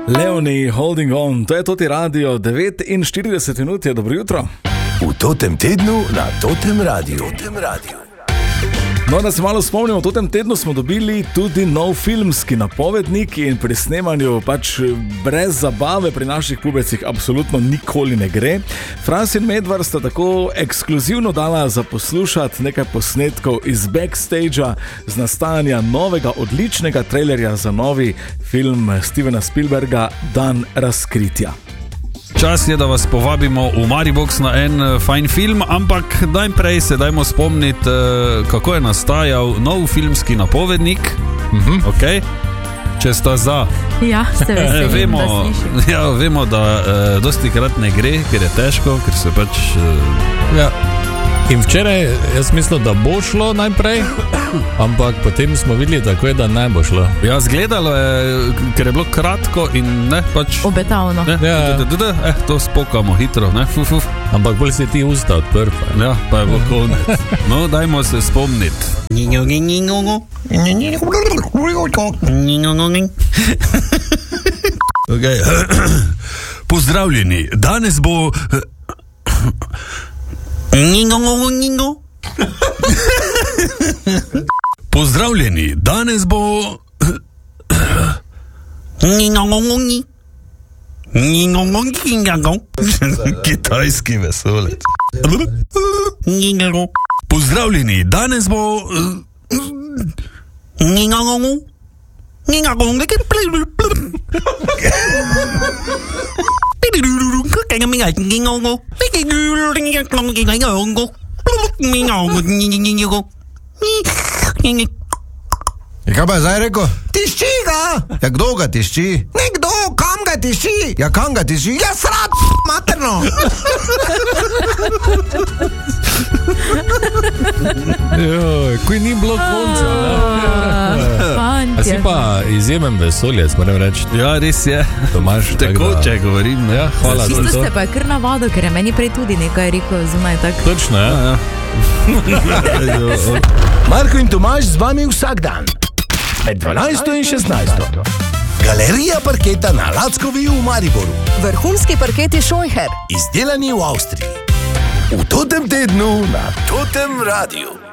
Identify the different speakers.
Speaker 1: Leonie, Holding On, to je Toti radio, 49 minut je, dobro jutro.
Speaker 2: V totem tednu na Totem radiju.
Speaker 1: No, da se malo spomnimo, v totem tednu smo dobili tudi nov filmski napovednik in pri snemanju pač brez zabave pri naših pubecih absolutno nikoli ne gre. Franc in Medvard sta tako ekskluzivno dala za poslušati nekaj posnetkov iz backstagea z nastajanja novega odličnega trailerja za novi film Stevena Spielberga Dan razkritja.
Speaker 3: Čas je, da vas povabimo v Maribox na en fajn film, ampak najprej se dajmo spomniti, kako je nastajal nov filmski napovednik. Okay. Če sta za.
Speaker 4: Ja, ste veseli, da slišim.
Speaker 3: Ja, vemo, da dosti krat ne gre, ker je težko, ker se pač...
Speaker 5: Ja. In včeraj jaz mislil, da bo šlo najprej, ampak potem smo videli, tako je, da ne bo šlo.
Speaker 3: Ja, zgledalo je, ker je bilo kratko in ne pač...
Speaker 4: Obetavno.
Speaker 3: To spokamo hitro, ne?
Speaker 5: Ampak bolj si ti usta odprl.
Speaker 3: Ja, pa je bilo konec. No, dajmo se spomniti. Okay. Pozdravljeni, danes bo... Pozdravljeni, danes bo... Kitajski vesolec. Pozdravljeni, danes bo...
Speaker 2: Kaj pa je zdaj rekel? Tišči ga! Ja, kdo ga tišči? Nekdo, kam ga tišči? Ja, kam ga tišči? Ja, srad, materno!
Speaker 5: Joj, kuj ni bilo konca. A si pa izjemen vesoljec, moram reči.
Speaker 3: Ja, res je.
Speaker 5: Tomaž,
Speaker 3: tekoče govorim.
Speaker 5: Ja, hvala za to.
Speaker 4: Čisto ste pa kar navado, ker je meni prej tudi nekaj rekel zunaj tak.
Speaker 5: Točno, ja.
Speaker 2: Marko in Tomaž z vami vsak dan. Med 12 in 16. Galerija parketa na Lackovi v Mariboru.
Speaker 6: Vrhunski parketi Scheucher.
Speaker 2: Izdelani v Avstriji. V totem tednu na Totem radiju.